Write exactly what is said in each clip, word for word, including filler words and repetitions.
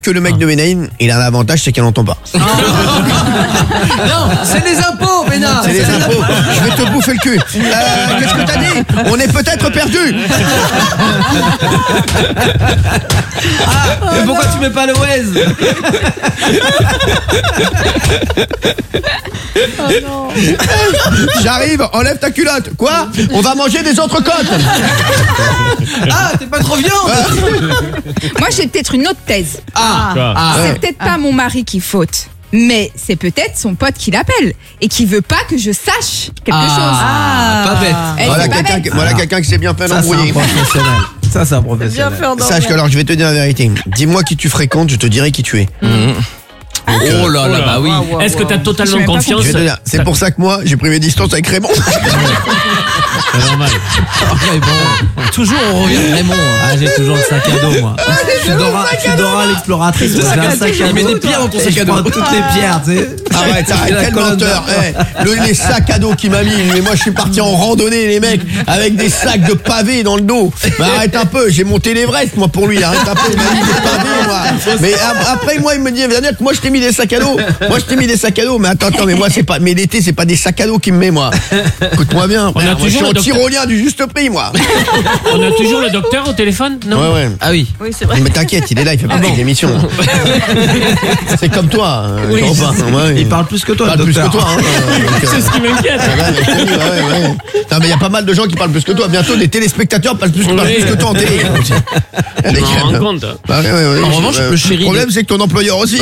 que le mec de Benaïm, il a un avantage, c'est qu'il n'entend pas. Non, c'est les impôts, Bénard. C'est les impôts. Je vais te bouffer le cul. Euh, Qu'est-ce que t'as dit? On est peut-être perdu. Ah, mais pourquoi tu mets pas le Waze? Oh non. J'arrive, enlève ta culotte. Quoi? On va manger des entrecôtes. Ah, t'es pas trop viande. Moi, j'ai peut-être une autre thèse. Ah, ah, C'est peut-être pas mon mari qui faute, mais c'est peut-être son pote qui l'appelle et qui veut pas que je sache quelque Ah, chose. pas bête. Elle, Voilà c'est pas quelqu'un bête. qui- voilà quelqu'un qui s'est bien fait Ça, c'est un embrouiller. professionnel. Ça, c'est un Bien professionnel. fait endormir. Sache que alors je vais te dire la vérité. Dis-moi qui tu fréquentes, je te dirai qui tu es. Oh là là, bah oui. Waouh, waouh, Est-ce que t'as Je totalement sais même pas confiance? Je vais te dire, c'est pour ça que moi j'ai pris mes distances avec Raymond. C'est normal. Après, bon, toujours on revient à Raymond. Ah, j'ai toujours le sac à dos, moi. Tu Dora, tu Dora l'exploratrice. J'ai un sac à dos. Il met des pierres dans ton sac à dos. Toutes les pierres, tu sais. Arrête, Et arrête, la quel colonne menteur. d'or. Eh, le- les sacs à dos qu'il m'a mis. Mais moi je suis parti en randonnée, les mecs, avec des sacs de pavés dans le dos. Mais arrête un peu, j'ai monté l'Everest moi pour lui. Arrête un peu, il m'a mis des pavés moi. Mais ap- après moi il me dit, Daniel, moi je t'ai mis des sacs à dos. Moi je t'ai mis des sacs à dos. Mais attends, attends, mais moi c'est pas, mais l'été c'est pas des sacs à dos qu'il me met moi. Écoute-moi bien. frère, moi, je toujours suis le en docteur. tyrolien du juste prix moi. On a toujours le docteur au téléphone? Non. Ouais ouais. Ah oui. Oui, c'est vrai. Mais t'inquiète, il est là, il fait partie de l'émission. C'est comme toi. hein, Oui, Jean-Paul. Ouais, il parle plus que toi, parle le plus que docteur. toi. hein, donc, euh, C'est ce qui m'inquiète. ouais, mais je te dis, ouais, ouais, ouais. Non, mais il y a pas mal de gens qui parlent plus que toi. Bientôt, des téléspectateurs parlent plus, parlent Oui. plus que toi en télé. aussi. Je m'en rends compte. Bah, ouais, ouais, ouais. En revanche, Euh, le chéri problème, c'est que ton employeur aussi.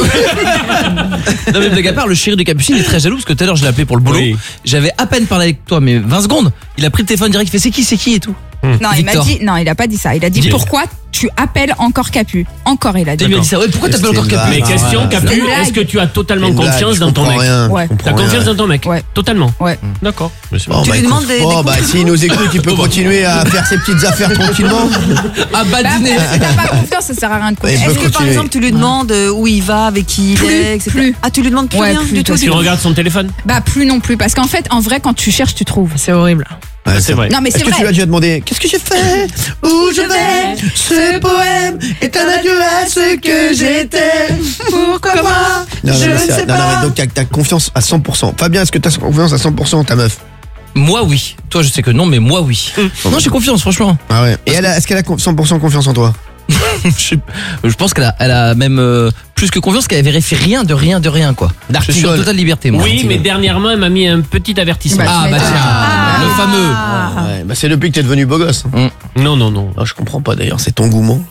Non mais blague à part, le chéri de Capucine est très jaloux parce que tout à l'heure je l'ai appelé pour le boulot. Oui. J'avais à peine parlé avec toi, mais vingt secondes. Il a pris le téléphone direct, il fait c'est qui, c'est qui et tout. Non, il m'a Victor. dit, non, il a pas dit ça. Il a dit Dis- pourquoi tu appelles encore Capu. Encore, il a dit. Il lui a dit ça. Ouais, pourquoi t'appelles encore C'est Capu? Mais Ah, question, ouais. Capu, C'est une blague. est-ce que tu as totalement Une blague, confiance je dans ton comprends mec? rien, Ouais. je comprends T'as confiance rien. dans ton mec? Ouais. Totalement. Ouais. D'accord. Bon, Tu bah, lui écoute, demandes des- bon, des bah, comptes s'il nous écoute, il peut continuer à faire ses petites affaires tranquillement. À Bah, badiner. après, si t'as pas confiance, ça sert à rien de Ouais, il confiance. peut Est-ce que par continuer. exemple tu lui demandes euh, où il va, avec qui il Plus, est, et cetera. plus. Ah, tu lui demandes plus Ouais, rien plus, du tout. parce du Tu tout. regardes son téléphone? Bah, plus non plus. Parce qu'en fait, en vrai, quand tu cherches, tu trouves. C'est horrible. Ouais, C'est vrai. Non, mais Est-ce c'est que tu vrai. l'as déjà demandé? Qu'est-ce que j'ai fait? Où je vais? Ce poème est un adieu à ce que j'étais. Pourquoi? Non, non, Je mais ne c'est- sais non, non, pas. mais donc t'as t'as confiance à cent pour cent. Fabien, est-ce que t'as confiance à cent pour cent en ta meuf? Moi oui. Toi je sais que non, mais moi oui. Non, j'ai confiance, franchement. Ah ouais. Et elle a- est-ce qu'elle a cent pour cent confiance en toi? je, je pense qu'elle a, elle a même euh, plus que confiance qu'elle vérifie rien de rien de rien quoi. Je suis en totale liberté moi. Oui, mais dernièrement, elle m'a mis un petit avertissement. Bah, Ah tu bah m'étonnes. tiens, Ah. le fameux. Ouais, bah c'est depuis que t'es devenu beau gosse. Non, non, non. Ah, je comprends pas d'ailleurs, c'est ton engouement.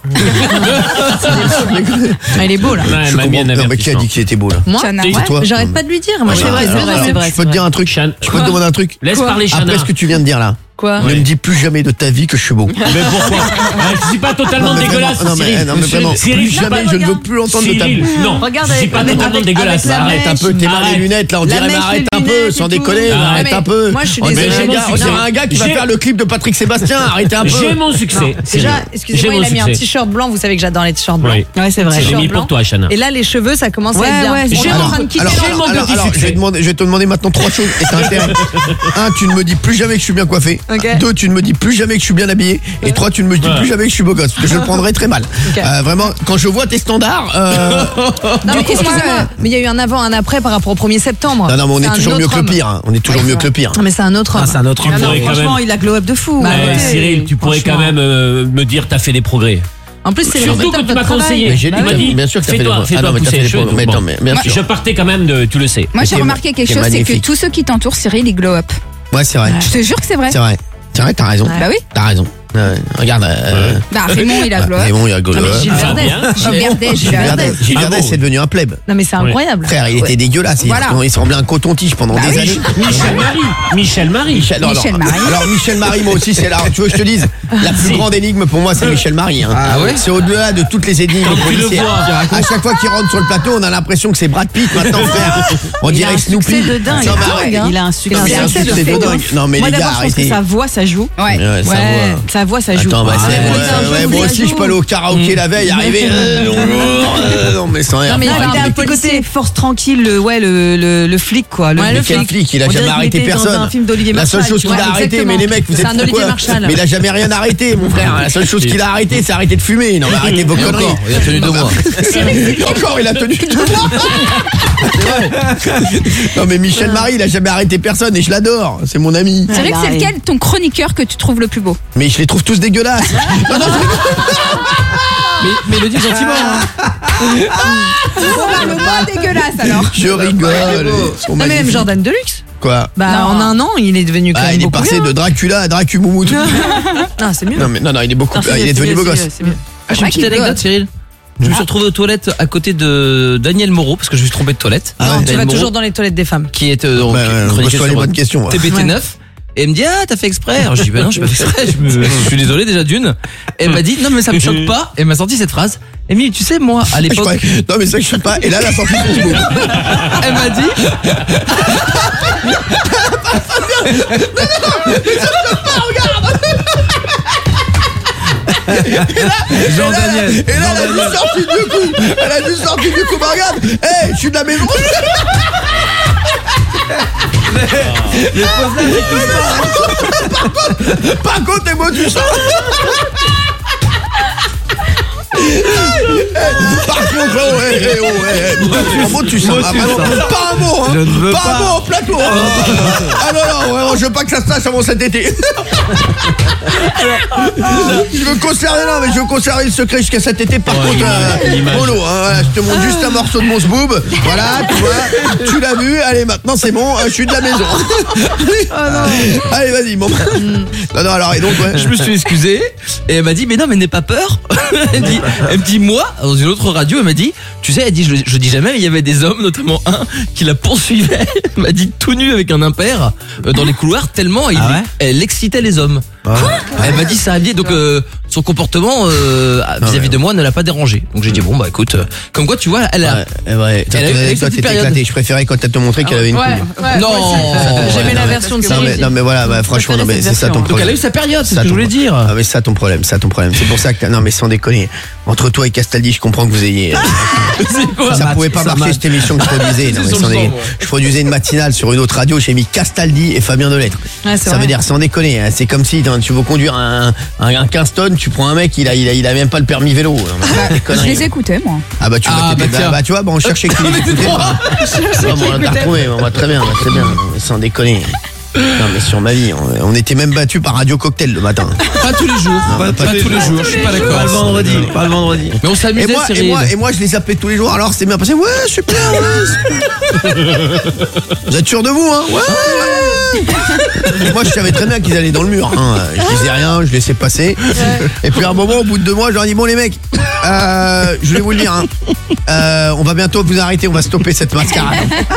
Ah, il est beau là. Ouais, elle Je m'a mis comprends- un non, mais qui a avertissement. dit qu'il était beau là? Moi, Chana. C'est Ouais. toi. j'arrête pas de lui dire. Moi, Ah, c'est vrai, alors, c'est vrai, alors, c'est vrai. Je peux te dire un truc. Chan- Je peux te demander un truc. Laisse Quoi parler Chana. Après ce que tu viens de dire là, Quoi? ne me dis plus jamais de ta vie que je suis beau. Mais pourquoi? Euh, Je suis pas totalement mais dégueulasse, vraiment, non, mais, Cyril. non, mais vraiment, Cyril, plus jamais je ne veux plus entendre de ta Cyril, bouche. non. Regarde Je suis avec- pas avec- totalement avec dégueulasse. la Arrête Arrête un peu, t'es mal les Arrête. lunettes là, on La dirait, mais mèche, arrête les un peu, lunettes sans et déconner, tout. arrête mais un peu. moi, je suis On dirait désolée. un gars- on J'ai- dirait un gars qui va j'ai- faire le clip de Patrick Sébastien, arrêtez un peu. J'ai mon succès. Cyril. Déjà, J'ai excusez-moi, mon il a mis un succès. t-shirt blanc. Vous savez que j'adore les t-shirts blancs. Oui. Ouais, c'est vrai. Je l'ai T-shirt mis blanc. pour toi, Chana. Et là, les cheveux, ça commence Ouais, à être bien. ouais, On j'ai est en mon- train de quitter Alors, la- J'ai mon alors, petit alors, je succès. vais demander- je vais te demander maintenant trois choses et t'as intérêt. Un, tu ne me dis plus jamais que je suis bien coiffé. Ok. Deux, tu ne me dis plus jamais que je suis bien habillé. Et trois, tu ne me dis Ouais. plus jamais que je suis beau gosse. Parce que je le prendrai très mal. Ok. Euh, vraiment, quand je vois tes standards, euh, Non, mais excusez-moi, mais il y a eu un avant, un après par rapport au premier septembre. non, non, mais on C'est est un toujours mieux autre que le homme. pire. hein. On est toujours Ouais, mieux c'est que le pire. Non, mais c'est un autre homme. Ah, c'est un autre homme. Ah non, pourrais quand franchement, même- il a glow up de fou. Bah, Ouais, Arrêtez. Cyril, tu pourrais quand Franchement. même euh, me dire t'as fait des progrès. En plus, c'est le Surtout résultat que de tu m'as votre travail. conseillé. Mais j'ai Tu dit m'as que- dit, bien sûr que t'as fait fais-toi, des- fais-toi Ah non, mais t'as pousser fait les des cheveux. progrès. Mais Bon. attends, mais bien Moi, sûr. je partais quand même de, tu le sais. Moi, j'ai Ok, remarqué quelque c'est chose, c'est que magnifique. tous ceux qui t'entourent, Cyril, ils glow up. Ouais, c'est vrai. Je te jure que c'est vrai. C'est vrai. C'est vrai, t'as raison. Bah oui. T'as raison. Ouais, regarde. euh, Bah, Raymond, il a glow up. Raymond, il a glow Non, mais up. Gilles Ah, Verdez. bien. Gilles Verdez, Gilles Gilles Verdez. Verdez, Gilles Ah Verdez, bon. c'est devenu un pleb. Non, mais c'est incroyable. Frère, il était dégueulasse. Il, Voilà. il semblait un coton-tige pendant Bah des oui. années. Michel Marie. Michel Marie. Michel, non, Michel non. Marie. Alors Michel Marie, moi aussi, c'est là. Tu veux que je te dise, la plus grande énigme pour moi, c'est Michel Marie. hein. Ah ouais C'est au-delà de toutes les énigmes Quand tu le policières. vois. À chaque fois qu'il rentre sur le plateau, on a l'impression que c'est Brad Pitt maintenant, frère. On Il a dirait un Snoopy. succès de dingue. Non, mais Ah arrête. ouais, hein. Il a un succès Non, mais c'est un de succès de fou. dingue. Non, mais Moi, les gars, d'abord, je pense que arrêtez. sa voix, ça joue. Ouais. Ouais, ça Ouais, va. sa voix, ça joue. Attends, bah, Ah, c'est- ouais, ouais, putain, ouais, je moi vous aussi, je peux aller au karaoké la veille, arriver. euh, bonjour, euh, non, mais mais sans rien. Non, mais il faire avait avec un des- peu Petit côté force tranquille, le, ouais, le, le, le flic quoi. Le, Ouais, Mais le quel flic. flic, il a On jamais dirait qu'il arrêté était dans personne. un film d'Olivier La seule Marshall, chose tu qu'il vois, a arrêté, exactement. mais les mecs, vous C'est êtes un fous, Olivier quoi. Marshall. Mais il a jamais rien arrêté, mon frère. La seule chose qu'il a arrêté, c'est arrêter de fumer. Non, mais arrêtez vos Et conneries. encore, il a tenu deux mois. Et encore, il a tenu deux mois. C'est vrai. Non, mais Michel Marie, il a jamais arrêté personne et je l'adore. C'est mon ami. C'est vrai que c'est Allez. lequel ton chroniqueur que tu trouves le plus beau? Mais je les trouve tous dégueulasses. Non, non, Mais, mais le dis gentiment. hein. Le moins dégueulasse alors. je rigole. Ils sont Non, mais même magnifiques. Jordan Deluxe. Quoi? Bah, Non. en un an, il est devenu quand Ah, même il est beaucoup passé mieux. de Dracula à Dracumoumout. Non, c'est mieux. Non, mais non, non, il est beaucoup. Non, c'est ah, il mieux, est c'est devenu mieux, beau c'est gosse. mieux, c'est mieux. Ah, j'ai une petite Ouais, qu'il anecdote, Cyril. Je me suis retrouvé aux toilettes à côté de Daniel Moreau parce que je me suis trompé de toilette. Ah ouais. Non, tu Daniel vas Moreau, toujours dans les toilettes des femmes. qui est euh, donc, Bah, euh, chroniqueur pose-toi les sur bonnes questions. ouais. T B T neuf. Et elle me dit ah t'as fait exprès. Alors, je dis bah non j'ai pas fait exprès. Je, me- je suis désolé déjà d'une. Et elle m'a dit non mais ça me choque pas. Et elle m'a sorti cette phrase. Amy tu sais moi à Je l'époque croyais- Non, mais ça, je sais pas. Et là, elle a sorti son beau. elle m'a dit Jean Daniel. Et là, elle a dû sortir du coup. Elle a dû sortir du coup. Bah, regarde. Hé, je suis de la maison. Par contre, t'es beau, tu sens. Par contre, oh, hé, hé, oh, hé, hé. Par contre, tu sens. Ah, vraiment, pas un mot, hein. Je ne veux pas. pas. un mot au plateau. hein. Ah non, non, vraiment, je veux pas que ça se sache avant cet été. Je veux conserver, non, mais je veux conserver le secret jusqu'à cet été. Par Ouais, contre, l'image, euh, l'image. Polo, hein, voilà, je te montre juste un morceau de mon sboob. Voilà, tu vois, tu l'as vu. Allez, maintenant c'est bon, euh, je suis de la maison. Allez, vas-y, bon. Non, non, alors, et donc, ouais. Je me suis excusé et elle m'a dit mais non mais n'aie pas peur. Elle, dit, elle me dit moi dans une autre radio elle m'a dit tu sais elle dit je, je dis jamais mais il y avait des hommes notamment un qui la poursuivait. Elle m'a dit tout nu avec un impair euh, dans les couloirs tellement il, Ah ouais elle excitait les hommes. Elle m'a dit ça arrivait donc euh, son comportement euh, vis-à-vis ouais. de moi ne l'a pas dérangé. Donc j'ai dit bon bah écoute euh, comme quoi tu vois elle a Ouais, ouais. Elle a eu- elle a eu Toi, cette t'étais période. éclaté. Je préférais quand elle te montrait qu'elle avait une couille. non J'aimais ouais, la non, version de Non mais, Cyril. non mais voilà, bah, franchement, non mais c'est ça ton donc elle problème. a eu sa période c'est ce Ça, que je ton voulais pro- dire. Ah mais ça ton problème, ça ton problème. C'est pour ça que non mais sans déconner. Entre toi et Castaldi, je comprends que vous ayez. C'est quoi Ça pouvait pas marcher cette émission que je produisais. Non, mais sur sans le déconner. sang, moi. Je produisais une matinale sur une autre radio. J'ai mis Castaldi et Fabien Delettre. Ouais, c'est Ça vrai. veut dire sans déconner. hein, C'est comme si hein, tu veux conduire un, un, un quinze tonnes, tu prends un mec, il a, il a, il a même pas le permis vélo. Non, mais c'est des Je conneries. les écoutais moi. Ah bah tu Ah, bah, bah, bah, tiens. bah, tu vois, bah, on cherchait qui les écoutait pas. Ah, bon, on l'a retrouvé, on va très bien, très bien, mais sans déconner. Non mais sur ma vie, on, on était même battus par Radio Cocktail le matin. Pas tous les jours pas, pas tous les jours je suis pas d'accord. Pas le vendredi, pas le vendredi. Mais on Et s'amusait moi, et, Cyril. moi, et moi je les appelais tous les jours, alors c'est bien passé, ouais super, ouais, super. Vous êtes sûr de vous hein? Ouais, ouais. Et moi je savais très bien qu'ils allaient dans le mur, hein. Je disais rien, je laissais passer. Et puis à un moment, au bout de deux mois, je leur ai dit bon les mecs, euh, je vais vous le dire, hein. Euh, on va bientôt vous arrêter, on va stopper cette mascarade.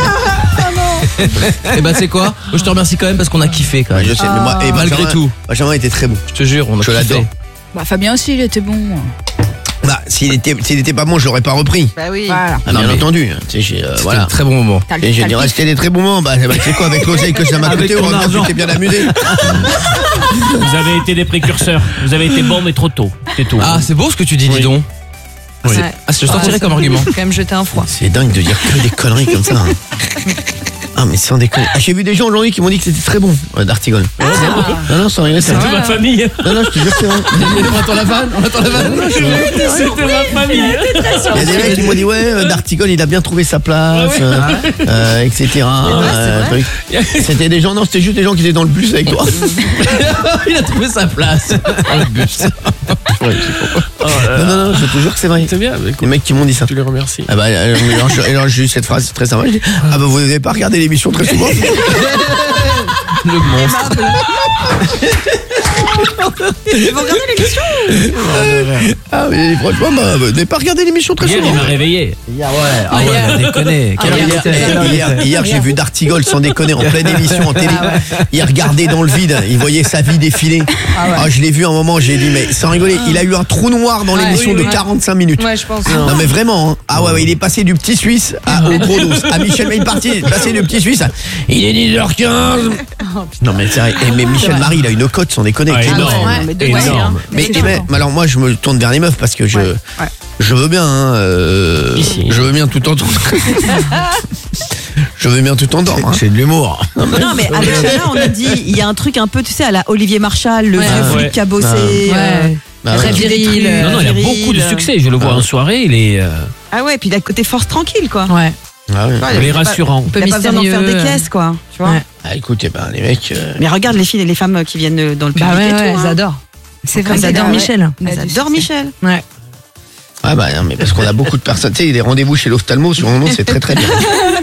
Et bah c'est quoi moi, je te remercie quand même parce qu'on a kiffé quand Ouais, même. je sais, mais moi, et Malgré Benjamin- tout. Benjamin était très bon. Je te jure, on a Je kiffé. l'adore. Bah Fabien aussi il était bon. Bah, s'il était, s'il était pas bon, je l'aurais pas repris. Bah oui. Voilà. Ah, Non, bien mais- entendu. Tu sais, j'ai, euh, C'était voilà. un très bon moment. T'as le- Et j'ai t'as dit, le resté des très bons moments. Bah, bah, tu sais quoi, avec l'oseille que ça m'a Avec coûté, ton heureusement que argent. tu t'es bien amusé. Vous avez été des précurseurs. Vous avez été bons mais trop tôt. C'est tout. Ah, c'est beau ce que tu dis, dis Oui. donc. Ouais. Ah, je sortirais Ouais, comme ça argument. peut quand même jeter un froid. C'est dingue de dire que des conneries comme ça. hein. Ah, mais sans déconner. Ah, j'ai vu des gens aujourd'hui qui m'ont dit que c'était très bon, euh, d'Artigol. Non, non, sans rigoler, c'est C'est vrai. ma famille. Non, non, je te jure que c'est vrai. On attend la vanne, on attend la vanne. C'était ma famille. Il y a des mecs qui m'ont dit, ouais, euh, d'Artigol, il a bien trouvé sa place, euh, euh, et cetera. euh, truc. C'était des gens, non, c'était juste des gens qui étaient dans le bus avec toi. Il a trouvé sa place. Dans le bus. Ouais, je sais pourquoi. Non, non, non, je te jure que c'est vrai. C'est bien. Les mecs qui m'ont dit ça. Tu les remercies. Ah bah, euh, alors, je- alors, j'ai eu cette phrase très sympa. Je dis, ah bah, vous n'avez pas regardé l'émission très souvent. Le monstre. Vous regardez l'émission? Ah, mais franchement, bah, vous n'avez pas regardé l'émission très Hier, souvent. il m'a réveillé. Ah ouais, ah ouais, déconné. Ah, hier, hier, hier, hier, j'ai vu D'Artigol sans déconner en pleine émission en télé. Il regardait dans le vide, il voyait sa vie défiler. Ah, je l'ai vu un moment, j'ai dit mais sans rigoler, il a eu un trou noir dans Ouais, l'émission oui, de oui. quarante-cinq minutes. Ouais, je pense. Non mais vraiment, hein. Ah ouais, ouais, il est passé du petit Suisse à, au gros dos. À Michel, mais il est parti, passé du petit Suisse à, il est dix heures quinze. Non mais c'est vrai, et, mais Michel Marie, il a une cote sans déconner. Ah, qui est énorme. énorme. Ouais, mais de Énorme. ouais, hein. Mais, c'est mais- important. mais alors moi je me tourne vers les meufs parce que je ouais. je veux bien hein, euh, Ici. je veux bien tout entendre. Je veux bien tout entendre. Hein. C'est de l'humour. Non, mais avec Chana, on a dit, il y a un truc un peu, tu sais, à la Olivier Marchal, le Ouais. vieux Ouais. flic qui a bossé. Ouais. euh, Bah Très ouais. viril. Euh, Non, non, il a viril. beaucoup de succès. Je le vois en soirée, il est, euh, Ah ouais, puis il a le côté force tranquille, quoi. Ouais. Ah ouais. Ouais, il est a pas- rassurant. Un peu Il a pas besoin d'en mystérieux. faire des caisses, quoi. Tu vois. Ouais. Ah, écoutez, ben les mecs. euh, Mais regarde les filles et les femmes qui viennent dans le public Bah ouais, et ouais, tout. ils hein. adorent. C'est Ils c'est adorent vrai. Michel. Elles adorent Michel. Ouais. Ah bah non, mais parce qu'on a beaucoup de personnes. Tu sais, les rendez-vous chez l'ophtalmo sur mon nom, c'est très très bien.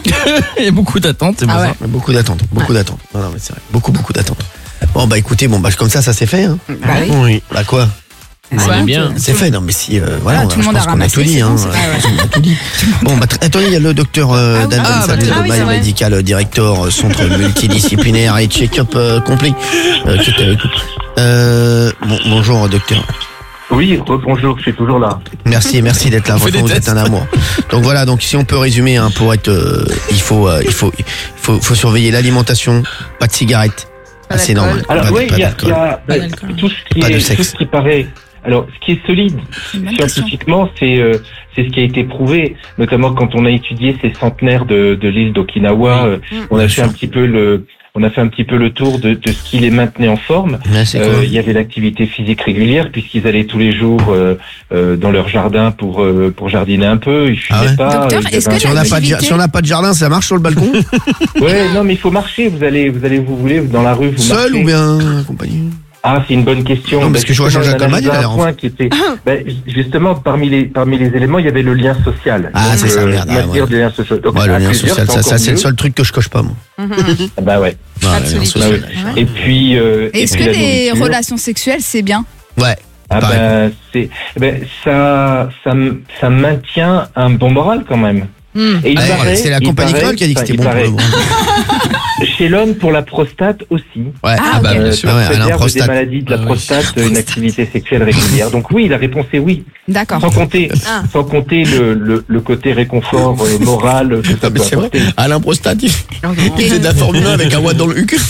Il y a beaucoup d'attentes, c'est pour Ah ouais. ça. Mais beaucoup d'attentes, beaucoup d'attentes. Non, non, mais c'est vrai, beaucoup beaucoup d'attentes. Bon bah écoutez, bon bah comme ça, ça s'est fait. Hein. Bah oui. Oui. Bah quoi? On aime bien. C'est fait, non mais si, euh, voilà, Ah, on- tout le je monde pense a qu'on a ramassé, tout dit. c'est Hein. bon, c'est- On a tout dit. Bon bah tr- attendez, il y a le docteur euh, Dan ah, Gonzalez, bah, ah oui, le c'est vrai. médical euh, directeur, euh, centre multidisciplinaire et check-up euh, complet, euh, qui est avec nous. Euh, bon, bonjour docteur. Oui, bonjour, je suis toujours là. Merci, merci d'être là. On fait Franchement, des vous êtes un amour. Donc voilà, donc si on peut résumer, hein, pour être, euh, il faut, euh, il faut, il faut, faut surveiller l'alimentation, pas de cigarettes. Pas Ah, c'est d'alcool. normal. Alors pas, de- oui, pas il y a, d'alcool. il y a, Pas euh, d'alcool. tout ce qui Pas de est, sexe. tout ce qui paraît. Alors, ce qui est solide une bonne question. scientifiquement, c'est euh, c'est ce qui a été prouvé, notamment quand on a étudié ces centenaires de, de l'île d'Okinawa. euh, on a bien fait sûr. un petit peu le, on a fait un petit peu le tour de, de ce qui les maintenait en forme. Ouais, c'est Euh, quoi il y avait l'activité physique régulière puisqu'ils allaient tous les jours euh, euh, dans leur jardin pour euh, pour jardiner un peu. Ils fumaient Ah ouais. pas. Docteur, ils est-ce avaient que Si on n'a pas, de ja- l'activité- si on n'a pas de jardin, ça marche sur le balcon un- Ouais, non, mais il faut marcher. Vous allez, vous allez, vous voulez dans la rue, vous Seul marchez. ou bien accompagné? Ah, c'est une bonne question. Non, parce que je vois justement, Jean-Jacques on a Goldman, il a un l'air en point qui était, ben, justement, parmi les, parmi les éléments, il y avait le lien social. Ah, Donc, c'est ça, merde, ah, maintenir ouais. des liens sociaux. Donc, Ouais, le à lien plusieurs, social, ça, c'est ça c'est le encore seul truc que je coche pas, moi. mieux. Ah, bah ouais. Ouais, le lien Absolument. social. Bah Et puis, euh, et Est-ce puis que la les nourriture. relations sexuelles, c'est bien? Ouais. Ah pareil. ben, c'est, ben, ça, ça, m- ça maintient un bon moral quand même. Hmm. Et il Ouais, paraît- c'est la il compagnie paraît- Kroll qui a dit que enfin, c'était il bon pour paraît- le moment. Chez l'homme, pour la prostate aussi. Ouais, ah, bah, Euh, bien sûr. ça Ouais, Alain préserve Prostate. des maladies de la Ah oui. prostate, une activité sexuelle régulière. Donc oui, la réponse est oui. D'accord. Sans compter, Ah. sans compter le, le, le côté réconfort euh, moral que ça Ah, mais peut c'est vrai. apporter. Alain Prostate, il il faisait de la Formule un avec un watt dans le huc.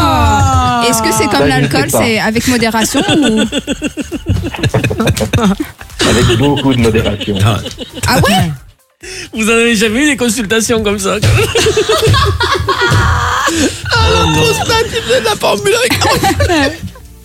Oh Est-ce que c'est comme Bah, je l'alcool, sais pas. c'est avec modération ou... Avec beaucoup de modération. Ah ouais? Vous en avez jamais eu des consultations comme ça? Alain Prostate, il faisait de la Formule un avec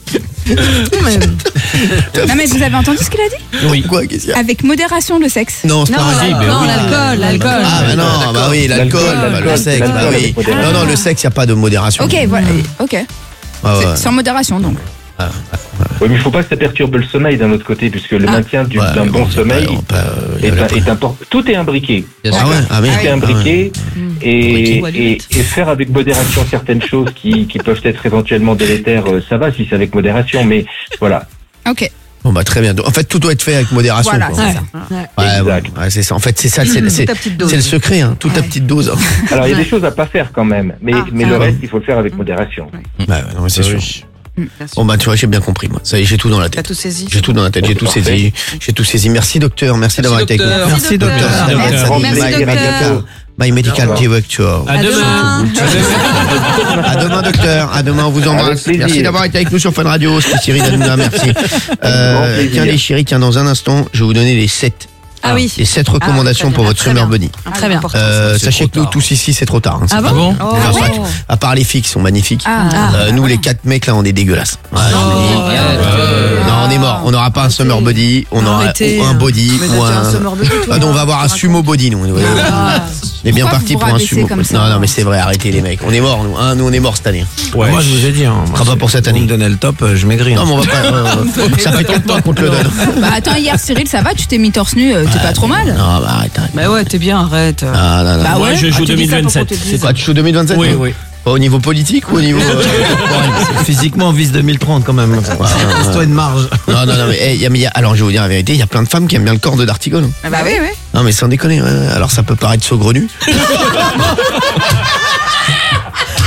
Non mais vous avez entendu ce qu'il a dit? Oui. Quoi, qu'est-ce qu'il y a? Avec modération le sexe. Non, c'est Non, pas vrai. l'alcool, ben oui. l'alcool, l'alcool. Ah bah non, bah oui, l'alcool, L'alcool, bah, le l'alcool, sexe, bah l'alcool oui. avec modération. Non, non, le sexe, il n'y a pas de modération. Ok, voilà. Ok. Ouais, C'est ouais. sans modération donc. Oui, mais il ne faut pas que ça perturbe le sommeil d'un autre côté, puisque le Ah. maintien du- Ouais, d'un mais bon on sait sommeil pas, on peut, euh, il y est, avait un- pas- est important. Tout est imbriqué. Bien Ah sûr. ouais, ah merde. Tout est imbriqué et, Imbriqué ou et, allumette. et faire avec modération certaines choses qui, qui peuvent être éventuellement délétères, euh, ça va si c'est avec modération, mais voilà. Ok. Bon bah très bien. En fait, tout doit être fait avec modération. Voilà, quoi. c'est Ouais. ça. Ouais, ouais, Exact. ouais, c'est ça. En fait, c'est ça, c'est c'est- Ta petite dose. c'est le secret, hein. Tout à Ouais. petite dose. Alors il y a des choses à pas faire quand même, mais, Ah, mais ah le ouais. reste, il faut le faire avec modération. Ouais, ouais, non, mais c'est sûr. Bien sûr. Bon bah tu vois, j'ai bien compris moi. Ça y est, j'ai tout dans la T'as tête. tout saisi. J'ai tout dans la tête, j'ai tout Parfait. saisi. J'ai tout saisi. Merci docteur, merci d'avoir été avec nous. docteur. Merci docteur. Merci, docteur. Merci, Merci, my docteur. medical- My medical Au revoir. director. À demain. À demain docteur, à demain on vous embrasse. Avec plaisir. Merci d'avoir été avec nous sur Fun Radio, c'était Cyril Hanouna, merci. Euh, Grand plaisir. tiens les chéris, tiens dans un instant, je vais vous donner les sept, Ah oui. les sept recommandations très pour bien. votre Très summer bien. body. Très bien. Euh, C'est sachez trop que nous tard. tous ici c'est trop tard. hein, c'est Ah pas- bon? Oh, Enfin, ouais. à part les filles qui sont magnifiques. Ah. Euh, nous les quatre mecs là on est dégueulasses. Ouais, je vous dis. Euh, Non on est mort, on n'aura pas un summer body, on aura Arrêtez. ou un body Mais ou t'as déjà un... un summer body, toi. Ah non, on va avoir un sumo body nous. On est bien Pourquoi parti vous pour vous un rabaissez sumo. comme ça Non non mais c'est vrai, arrêtez les mecs. On est mort nous, hein, nous on est mort cette année. Moi, je vous ai dit. Hein, sera pas pour cette année. Vous me donnez le top, euh, je maigris. Non hein. mais on va pas. euh, ça fait trop de temps qu'on te le donne. Bah attends, hier Cyril, ça va? Tu t'es mis torse nu, euh, t'es pas trop mal? Non bah arrête. arrête. Bah ouais, t'es bien, arrête. Ah non non. Bah Moi, ouais. je Ah, joue tu dis ça pour qu'on deux mille vingt-sept. te le C'est dise. Quoi, tu joues deux mille vingt-sept Oui, toi oui. Pas au niveau politique ou au niveau euh, corporel? Physiquement, on vise deux mille trente quand même. Laisse-toi une marge. Non non non mais hey, y a, mais y a- alors je vais vous dire la vérité, il y a plein de femmes qui aiment bien le corps de D'Artigol. Ah bah oui, oui. Non mais sans déconner, ouais, ouais. Alors ça peut paraître saugrenu.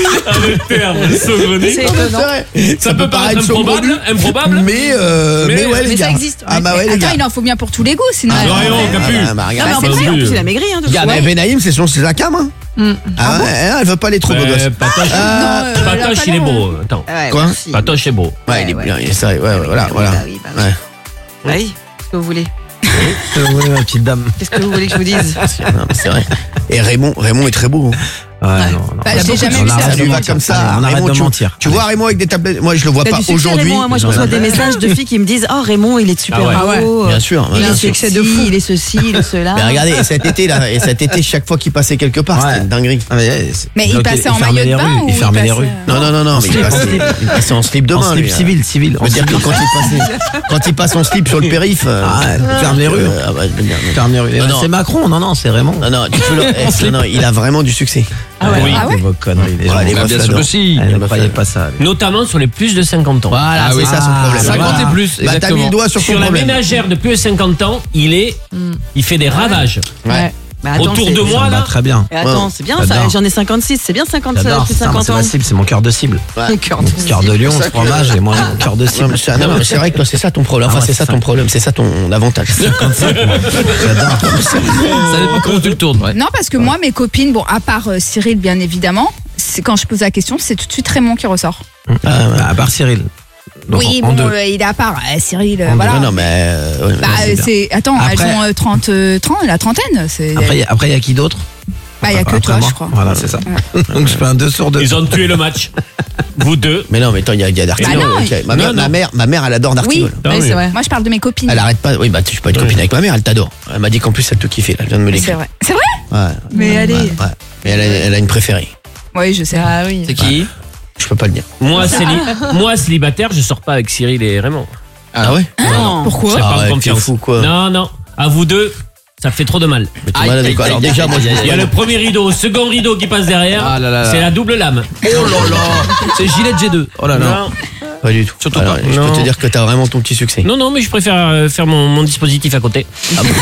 Ah, le terme saugrenu. C'est Non, mais étonnant. c'est vrai. Ça peut paraître improbable, improbable. Mais, euh, mais, Mais- ouais, les mais gars. ça existe. Ah bah ouais, les Attends, gars. il en faut bien pour tous les goûts, sinon. Ah, Marion, Capu. Ah, bah, Non, regarde, mais en c'est plus, pas en plus, vu. il a maigri. Hein, de regarde, fou. mais Benaïm, c'est son, c'est sa cam, hein. Ah ouais, elle veut pas les trop beaux gosses. Ouais, Patoche, Euh, Non, euh, Patoche, là, il est pas beau. Attends. Ouais, Quoi merci. Patoche est beau. Ouais, il est ouais. bien, il est sérieux. Ouais, ouais, voilà, Bah voilà. oui, bah oui. Ouais. Bah oui, qu'est-ce que vous voulez Euh, ouais, ma petite dame. Qu'est-ce que vous voulez que je vous dise Non, mais c'est vrai. Et Raymond, Raymond est très beau. hein. Ouais, non, non. Bah, je l'ai jamais On vu arrête ça. Ça de lui va mentir. comme ça. Allez, on arrête Raymond, de tu- mentir. Tu vois Raymond avec des tablettes. Moi, je le vois T'as pas du succès, aujourd'hui. Raymond, hein. Moi, je reçois des messages de filles qui me disent « Oh, Raymond, il est super Ah ouais. beau. Bien sûr. Il bien a un sûr. succès de fou. Il est ceci, il est cela. Mais regardez, et cet été là, et cet été, chaque fois qu'il passait quelque part, Ouais. c'était une dinguerie. Ah, mais, ouais, c'est- Mais il donc, passait en fermait maillot de les bain rues, ou Il fermait les passait- rues. Non, non, non, non, mais il slip, en passait, slip. il passait en slip de En bain. slip lui, hein. civil, civil. Je veux dire que quand il passe, quand il passe en slip sur le périph. euh, Ah, il ferme les rues. euh, ah bah, je veux dire, mais- Ferme les rues. Non, non. C'est Macron, non, non, c'est Raymond. Non, non, tu peux le. eh, non, non, il a vraiment du succès. Ah ouais. Oui. Ah ouais Vos conneries, les gens. Ouais, les Bah, meufs bien sûr l'adorent. que si. Eh, Ne croyez pas ça. les- Notamment sur les plus de cinquante ans. Voilà, Ah c'est oui. ça son Ah, problème. ça cinquante va. et plus, Bah, t'as mis exactement. le doigt sur Sur son la problème. ménagère de plus de cinquante ans, il est, il fait des ravages. Ouais. Bah, attends, Autour c'est- de Ça moi me va là. très bien. Et attends, Ouais. c'est bien ça. J'adore. J'en ai cinquante-six. C'est bien cinquante, J'adore. plus Ça, cinquante C'est ans. ma cible, c'est mon cœur de cible. Mon cœur de Cœur de lion, C'est ce ça que- fromage, et moi, mon cœur de Non, cible. mais c'est- non, mais c'est vrai que toi, c'est ça ton problème. Enfin, Ah, c'est ça c'est ton ça. problème, c'est ça ton avantage. J'adore. Ça dépend comment tu le tournes. Ouais. Non, parce que moi, mes copines, bon, à part euh, Cyril, bien évidemment, c'est quand je pose la question, c'est tout de suite Raymond qui ressort. Bah, À part Cyril. Donc, oui, en bon, deux. euh, il est à part. Euh, Cyril, euh, En voilà. Non, non, mais. euh, ouais, Bah, ouais, euh, c'est c'est. Attends, Après- elles ont euh, trente, euh, trente, la trentaine. C'est... Après, il y a- après, il y a qui d'autre Bah, il y a que Après toi, moi. je crois. Voilà, c'est ça. Donc, je fais un deux sur deux. Ils ont tué le match. Vous deux. Mais non, mais attends, il y a, il y a d'Artigol. Bah non, ok. Ma, non, mère, non. ma mère, ma mère, elle adore Oui, d'Artigol. Tant Oui, mieux. c'est vrai. moi, je parle de mes copines. Elle arrête pas. Oui, bah, tu peux pas être copine avec ma mère, elle t'adore. Elle m'a dit qu'en plus, elle te kiffait. Elle vient de me C'est l'écrire. vrai. C'est vrai Ouais. Mais allez. Ouais, ouais. Mais elle a, elle a une préférée. Oui, je sais. Ah oui. C'est qui? Je peux pas le dire. Moi, céli- Moi, célibataire, je sors pas avec Cyril et Raymond. Ah ouais Non. Pourquoi C'est pas Arrête, en confiance. t'es fou, quoi. Non, non. À vous deux, ça fait trop de mal. Mais t'es Aïe, malade, aïe, quoi. aïe, Alors aïe, déjà, aïe, moi, aïe, je aïe, Il y a le premier rideau, second rideau qui passe derrière. Ah là là là. C'est la double lame. Oh là là. C'est Gillette G deux. Oh là là. Non. pas du tout. Surtout Alors, pas. Je peux Non. te dire que t'as vraiment ton petit succès. non, non, mais je préfère euh, faire mon, mon dispositif à côté.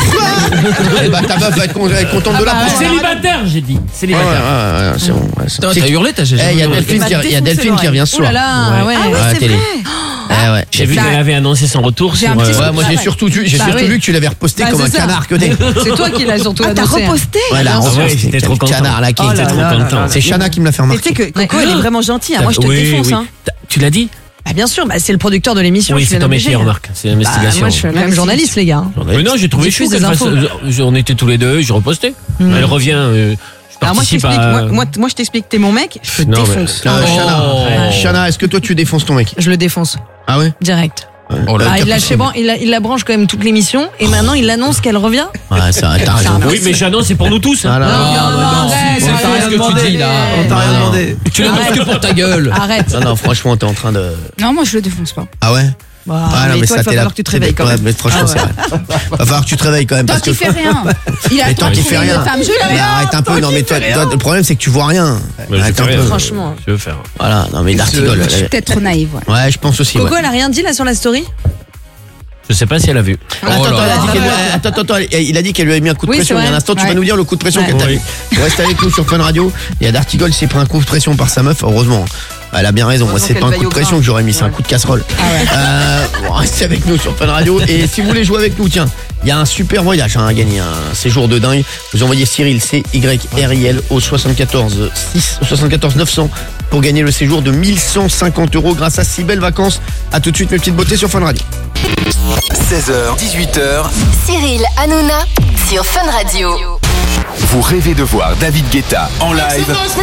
Eh bah, ta meuf va être con- va être contente de la prendre. Célibataire, j'ai dit. Ouais, ouais, Célibataire. ouais, ouais, c'est bon. ouais, c'est- Putain, c'est- T'as hurlé, t'as Eh, il y a Il Delphine m'a qui, il y a défoncé Delphine qui l'oreille. revient ce Oh là soir. là, ouais. Ah, ouais, la c'est télé. vrai. Eh ouais. J'ai vu Bah, qu'elle avait annoncé son retour j'ai sur. un petit euh, Ouais, moi j'ai Bah, surtout, vu- j'ai Bah surtout oui. vu que tu l'avais reposté Bah, comme un c'est ça. canard que t'es. C'est toi qui l'as surtout Ah, t'as annoncé. hein. reposté Ouais, là, Ah on ouais, sait, j'étais quel trop content. canard là qui Oh était là trop là content. là là. C'est Chana qui me l'a fait Mais remarquer. tu sais que Coco, elle est vraiment gentille. hein. Moi, je te Oui, défonce. oui. Hein. T'as- Tu l'as dit? Bah, bien sûr, bah, c'est le producteur de l'émission. Oui, je suis c'est ton obligée, métier, hein. remarque. C'est Bah, l'investigation. moi, je suis quand même journaliste, les gars. hein. Mais non, j'ai trouvé Diffuse fou des qu'elle fasse. infos. euh, On était tous les deux, j'ai reposté. Elle revient. euh, Je Alors moi, je participe t'explique. à. Moi, moi, moi, je t'explique. T'es mon mec, je te Non, mais- défonce. Euh, Oh. Chana, Chana, est-ce que toi tu défonces ton mec? Je le défonce Ah ouais? direct. Oh là Euh, Ah, il, la, Capucine. il, la, il la branche quand même toute l'émission et maintenant il annonce qu'elle revient. Ouais, ça, t'as raison. Oui, mais Jeannot, c'est pour nous tous. hein. Ah là là. Non, non, non, arrête, c'est arrête. pas ce que tu dis là. On t'a rien Non, non. demandé. Tu l'as que pour ta gueule. Arrête. Non, non, franchement, t'es en train de. Non, moi, je le défonce pas. Ah ouais? Bah, Ah mais toi, il va t'es falloir là- que tu te réveilles quand Ouais, même. mais franchement, Ah c'est ouais. vrai. Va falloir que tu te réveilles quand même Tant parce que. qu'il fait rien. Il a Mais tant tant qu'il fait trouvé rien. une femme jolie. Mais arrête un peu, non mais toi, toi, le problème c'est que tu vois rien. Mais je Arrête fais un rien. peu. Franchement. Je veux faire. Voilà, non mais l'article. Je suis peut-être trop naïve. Ouais. Ouais, je pense aussi. Coco, Ouais. elle a rien dit là sur la story. Je sais pas si elle a vu. Attends, attends, là elle a là. dit qu'elle lui a- attends, attends, attends, il a dit qu'elle lui avait mis un coup de Oui, pression. c'est Il y a un vrai. instant, tu vas Ouais. nous dire le coup de pression Ouais. qu'elle t'a Oui. mis. Reste avec nous sur Fun Radio. Il y a D'Artigol s'est pris un coup de pression par sa meuf, heureusement. Elle a bien raison. Moi, Heureusement c'est qu'elle pas un veille coup de au pression gras. que j'aurais mis, c'est un coup de casserole. Euh, bon, restez avec nous sur Fun Radio. Et si vous voulez jouer avec nous, tiens, il y a un super voyage hein, à gagner, un séjour de dingue. Vous envoyez Cyril, C Y R I L, au soixante-quatorze six, au soixante-quatorze neuf cents pour gagner le séjour de mille cent cinquante euros grâce à six belles vacances. À tout de suite, mes petites beautés sur Fun Radio. seize heures, dix-huit heures, Cyril Hanouna sur Fun Radio. vous rêvez de voir David Guetta en live.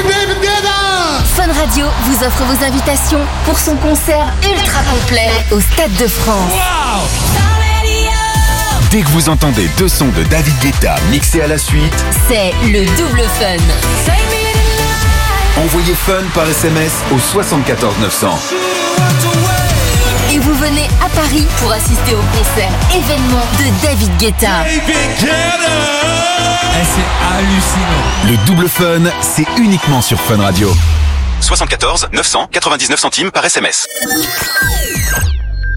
Fun Radio vous offre vos invitations pour son concert ultra complet au Stade de France. Dès que vous entendez deux sons de David Guetta mixés à la suite, C'est le double fun. envoyez Fun par S M S au soixante-quatorze neuf cents. Et vous venez à Paris pour assister au concert événement de David Guetta. Le double Fun, c'est uniquement sur Fun Radio. soixante-quatorze neuf cent quatre-vingt-dix-neuf centimes par S M S.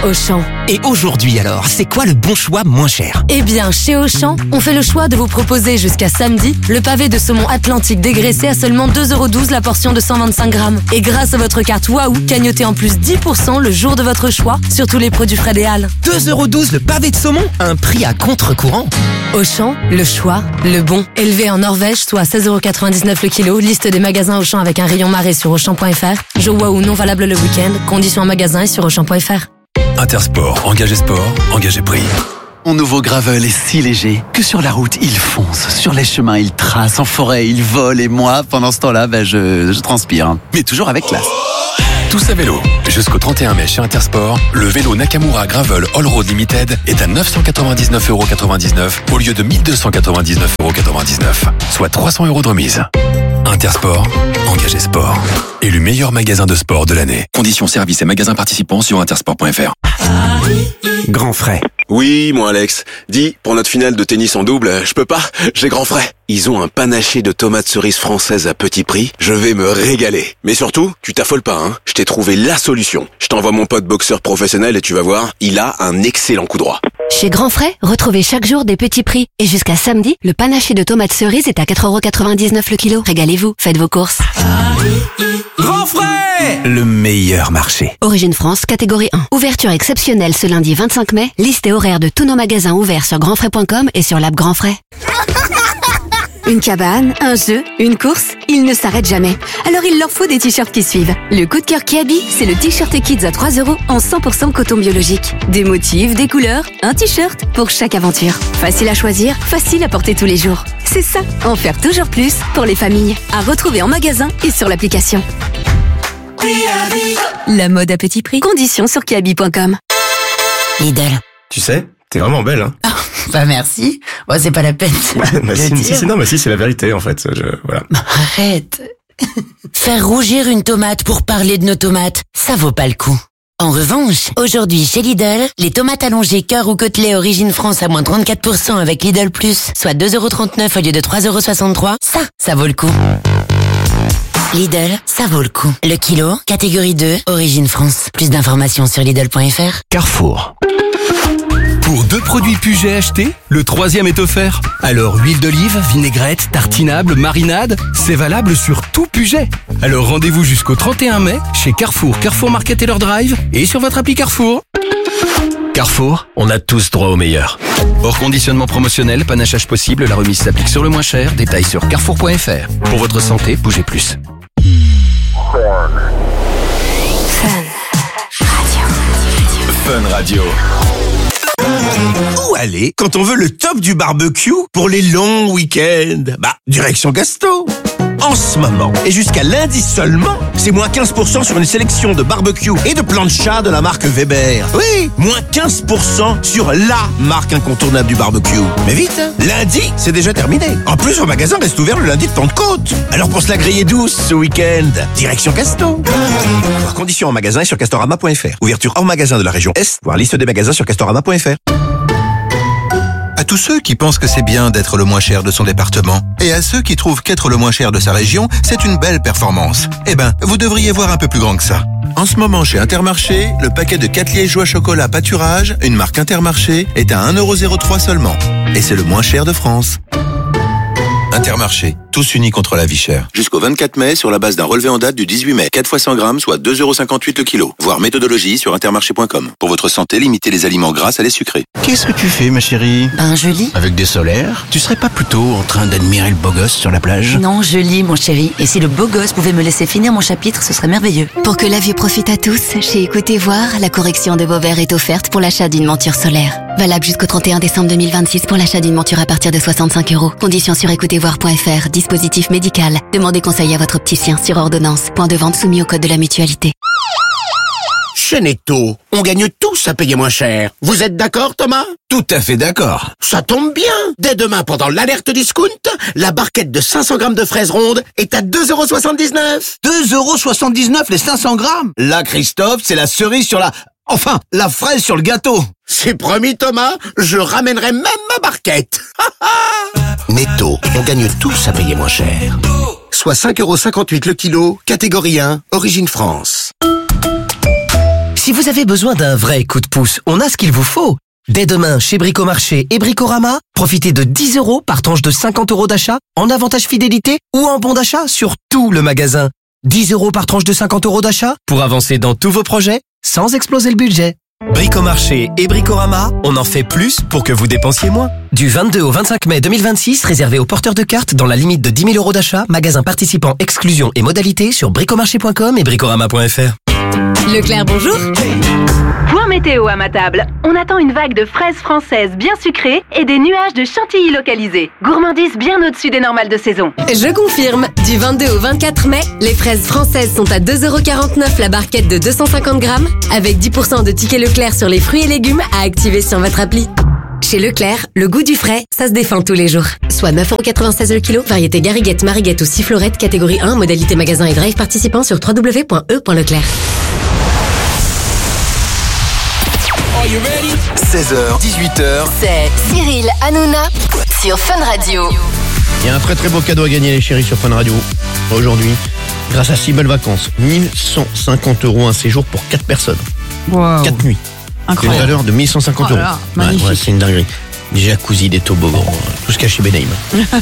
Auchan. Et aujourd'hui alors, c'est quoi le bon choix moins cher? Eh bien, chez Auchan, on fait le choix de vous proposer jusqu'à samedi le pavé de saumon atlantique dégraissé à seulement deux euros douze la portion de cent vingt-cinq grammes. Et grâce à votre carte Waouh, cagnotez en plus dix pour cent le jour de votre choix sur tous les produits Fred et Al. deux euros douze le pavé de saumon, un prix à contre-courant. Auchan, le choix, le bon. Élevé en Norvège, soit seize euros quatre-vingt-dix-neuf le kilo. Liste des magasins Auchan avec un rayon marée sur Auchan point F R. Jeu Waouh non valable le week-end. Conditions en magasin et sur Auchan point F R. Intersport, engagé sport, engagé prix. Mon nouveau Gravel est si léger que sur la route, il fonce. Sur les chemins, il trace. En forêt, il vole. Et moi, pendant ce temps-là, ben, je, je transpire. Mais toujours avec classe. Tous à vélo. Jusqu'au trente et un mai chez Intersport, le vélo Nakamura Gravel All Road Limited est à neuf cent quatre-vingt-dix-neuf euros quatre-vingt-dix-neuf au lieu de mille deux cent quatre-vingt-dix-neuf euros quatre-vingt-dix-neuf, soit trois cents euros de remise. Intersport, engagé sport. Élu meilleur magasin de sport de l'année. Conditions services et magasins participants sur intersport point F R. Grand frais. Oui, moi Alex. Dis, pour notre finale de tennis en double, je peux pas, j'ai grand frais. Ils ont un panaché de tomates cerises françaises à petit prix. Je vais me régaler. Mais surtout, tu t'affoles pas, hein. Je t'ai trouvé la solution. Je t'envoie mon pote boxeur professionnel et tu vas voir, il a un excellent coup droit. Chez Grand Frais, retrouvez chaque jour des petits prix. Et jusqu'à samedi, le panaché de tomates cerises est à quatre euros quatre-vingt-dix-neuf le kilo. Régalez-vous, faites vos courses. Grand frais! Le meilleur marché. Origine France, catégorie un. Ouverture exceptionnelle ce lundi vingt-cinq mai. Liste et horaire de tous nos magasins ouverts sur grandfrais point com et sur l'app Grand Frais. Une cabane, un jeu, une course, ils ne s'arrêtent jamais. Alors il leur faut des t-shirts qui suivent. Le coup de cœur Kiabi, c'est le t-shirt Kids à trois euros en cent pour cent coton biologique. Des motifs, des couleurs, un t-shirt pour chaque aventure. Facile à choisir, facile à porter tous les jours. C'est ça, en faire toujours plus pour les familles. À retrouver en magasin et sur l'application. La mode à petit prix. Conditions sur kiabi point com. Lidl. Tu sais, t'es vraiment belle, hein. Bah merci. Bon, c'est pas la peine. bah, si, si, si, non, mais si, c'est la vérité, en fait. Je, voilà. Arrête. Faire rougir une tomate pour parler de nos tomates, ça vaut pas le coup. En revanche, aujourd'hui chez Lidl, les tomates allongées cœur ou côtelées origine France à moins trente-quatre pour cent avec Lidl Plus, soit deux euros trente-neuf au lieu de trois euros soixante-trois, ça, ça vaut le coup. Lidl, ça vaut le coup. Le kilo, catégorie deux, origine France. Plus d'informations sur Lidl point F R. Carrefour. Pour deux produits Puget achetés, le troisième est offert. Alors huile d'olive, vinaigrette, tartinable, marinade, c'est valable sur tout Puget. Alors rendez-vous jusqu'au trente et un mai chez Carrefour, Carrefour Market et leur drive et sur votre appli Carrefour. Carrefour, on a tous droit au meilleur. Hors conditionnement promotionnel, panachage possible, la remise s'applique sur le moins cher. Détails sur carrefour point F R. Pour votre santé, bougez plus. Fun Radio. Où aller quand on veut le top du barbecue pour les longs week-ends? Bah, direction Gasto. En ce moment, et jusqu'à lundi seulement, c'est moins quinze pour cent sur une sélection de barbecue et de plancha de la marque Weber. Oui, moins quinze pour cent sur la marque incontournable du barbecue. Mais vite, hein, lundi, c'est déjà terminé. En plus, vos magasins restent ouverts le lundi de Pentecôte. Alors pour se la griller douce ce week-end, direction Gasto. Voir conditions en magasin et sur castorama point F R. Ouverture hors magasin de la région Est, voir liste des magasins sur castorama point F R. À tous ceux qui pensent que c'est bien d'être le moins cher de son département, et à ceux qui trouvent qu'être le moins cher de sa région, c'est une belle performance, eh ben, vous devriez voir un peu plus grand que ça. En ce moment, chez Intermarché, le paquet de quatre liégeois chocolat pâturage, une marque Intermarché, est à un euro zéro trois seulement. Et c'est le moins cher de France. Intermarché, tous unis contre la vie chère. Jusqu'au vingt-quatre mai, sur la base d'un relevé en date du dix-huit mai. quatre fois cent grammes, soit deux euros cinquante-huit le kilo. Voir méthodologie sur intermarché point com. Pour votre santé, limitez les aliments gras à les sucrés. Qu'est-ce que tu fais, ma chérie? Ben, je lis. Avec des solaires? Tu serais pas plutôt en train d'admirer le beau gosse sur la plage? Non, je lis, mon chéri. Et si le beau gosse pouvait me laisser finir mon chapitre, ce serait merveilleux. Pour que la vue profite à tous, chez Écoutez Voir, la correction de vos verres est offerte pour l'achat d'une monture solaire. Valable jusqu'au trente et un décembre deux mille vingt-six pour l'achat d'une monture à partir de soixante-cinq euros. Conditions sur écoutez voir point F R. Dispositif médical. Demandez conseil à votre opticien sur ordonnance. Point de vente soumis au code de la mutualité. Chez Netto, on gagne tous à payer moins cher. Vous êtes d'accord, Thomas? Tout à fait d'accord. Ça tombe bien. Dès demain, pendant l'alerte discount, la barquette de cinq cents grammes de fraises rondes est à deux euros soixante-dix-neuf. deux euros soixante-dix-neuf les cinq cents grammes. Là, Christophe, c'est la cerise sur la... Enfin, la fraise sur le gâteau. C'est promis, Thomas, je ramènerai même ma barquette. Netto, on gagne tous à payer moins cher. Soit cinq euros cinquante-huit le kilo, catégorie un, origine France. Si vous avez besoin d'un vrai coup de pouce, on a ce qu'il vous faut. Dès demain, chez Bricomarché et Bricorama, profitez de dix euros par tranche de cinquante euros d'achat en avantage fidélité ou en bon d'achat sur tout le magasin. dix euros par tranche de cinquante euros d'achat pour avancer dans tous vos projets sans exploser le budget. Bricomarché et Bricorama, on en fait plus pour que vous dépensiez moins. Du vingt-deux au vingt-cinq mai deux mille vingt-six, réservé aux porteurs de cartes dans la limite de dix mille euros d'achat, magasin participant, exclusion et modalités sur bricomarché point com et bricorama point f r. Leclerc, bonjour. Point météo à ma table. On attend une vague de fraises françaises bien sucrées et des nuages de chantilly localisés. Gourmandise bien au-dessus des normales de saison. Je confirme, du vingt-deux au vingt-quatre mai, les fraises françaises sont à deux euros quarante-neuf la barquette de deux cent cinquante grammes, avec dix pour cent de tickets Leclerc sur les fruits et légumes à activer sur votre appli. Chez Leclerc, le goût du frais, ça se défend tous les jours. Soit neuf euros quatre-vingt-seize le kilo, variété Gariguette, Mariguette ou Sifflorette, catégorie un, modalité magasin et drive participant sur w w w point e point leclerc. seize heures, dix-huit heures. C'est Cyril Hanouna sur Fun Radio. Il y a un très très beau cadeau à gagner les chéris sur Fun Radio aujourd'hui. Grâce à six belles vacances, mille cent cinquante euros un séjour pour quatre personnes. Wow. quatre nuits. Incroyable. Une valeur de mille cent cinquante Oh euros. là là, Ouais, magnifique. ouais, c'est une dinguerie. Des jacuzzi, des toboggans, tout ce qu'il y a chez Benaïm.